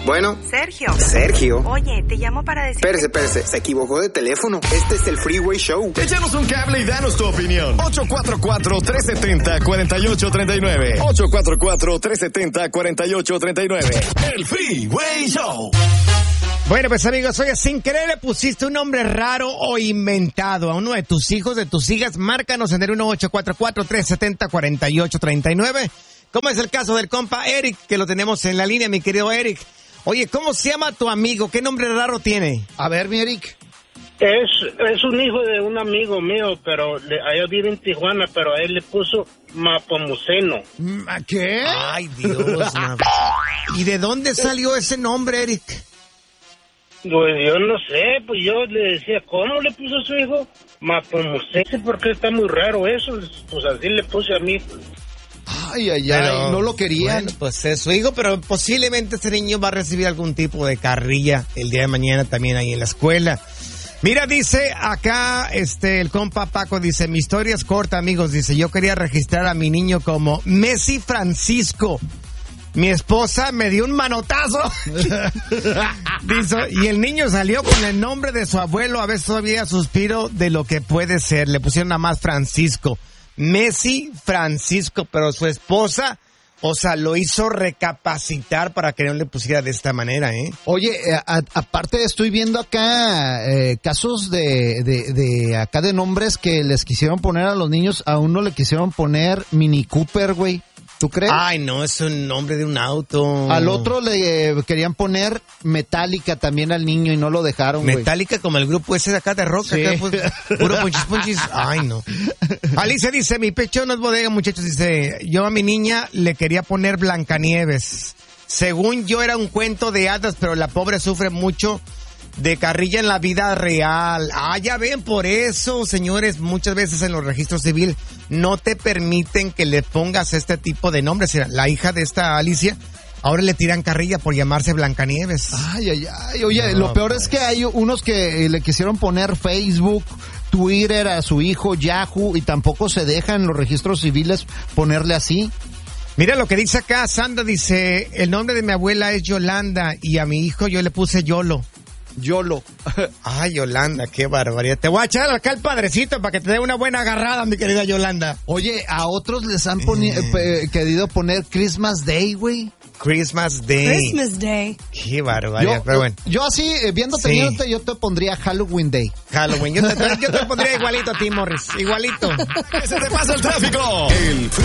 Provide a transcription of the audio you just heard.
Bueno. Sergio. Oye, te llamo para decir... Espérese. Se equivocó de teléfono. Este es el Freeway Show. Échanos un cable y danos tu opinión. 844-370-4839. 844-370-4839. El Freeway Show. Bueno, pues amigos, oye, sin querer le pusiste un nombre raro o inventado a uno de tus hijos, de tus hijas. Márcanos en el 1-844-370-4839. ¿Cómo es el caso del compa Eric, que lo tenemos en la línea, mi querido Eric? Oye, ¿cómo se llama tu amigo? ¿Qué nombre raro tiene? A ver, mi Eric. Es un hijo de un amigo mío, pero allá vive en Tijuana, pero a él le puso Mapomuceno. ¿Qué? Ay, Dios. ¿Y de dónde salió ese nombre, Eric? Pues yo no sé, pues yo le decía, ¿cómo le puso a su hijo? Mapomuceno, porque está muy raro eso, pues así le puse a mí. Ay, no lo querían. Bueno, pues es su hijo, pero posiblemente este niño va a recibir algún tipo de carrilla el día de mañana también ahí en la escuela. Mira, dice acá, el compa Paco, dice, mi historia es corta, amigos, dice, yo quería registrar a mi niño como Messi Francisco. Mi esposa me dio un manotazo. Dice, y el niño salió con el nombre de su abuelo. A veces todavía suspiro de lo que puede ser. Le pusieron nada más Francisco. Messi Francisco, pero su esposa, o sea, lo hizo recapacitar para que no le pusiera de esta manera, ¿eh? Oye, aparte estoy viendo acá casos de acá de nombres que les quisieron poner a los niños. A uno le quisieron poner Mini Cooper, güey. ¿Tú crees? Ay, no, es un nombre de un auto. Al otro le querían poner Metallica también al niño y no lo dejaron, güey. Metallica como el grupo ese de acá de rock, sí. Acá, pues, puro punchis. Ay, no. Alicia dice, mi pecho no es bodega, muchachos. Dice, yo a mi niña le quería poner Blancanieves. Según yo era un cuento de hadas, pero la pobre sufre mucho de carrilla en la vida real. Ah, ya ven, por eso, señores, muchas veces en los registros civil no te permiten que le pongas este tipo de nombres. La hija de esta Alicia, ahora le tiran carrilla por llamarse Blancanieves. Ay. Oye, no, lo peor es que hay unos que le quisieron poner Facebook, Twitter a su hijo, Yahoo, y tampoco se dejan en los registros civiles ponerle así. Mira lo que dice acá, Sandra dice, el nombre de mi abuela es Yolanda y a mi hijo yo le puse Yolo. Ay, Yolanda, qué barbaridad. Te voy a echar acá el padrecito para que te dé una buena agarrada, mi querida Yolanda. Oye, a otros les han querido poner Christmas Day, güey. Christmas Day. Qué barbaridad, pero bueno. Yo así, viéndote, sí. Yo te pondría Halloween Day. Yo te pondría igualito a ti, Morris. Igualito. ¡Que se te pasa el tráfico! El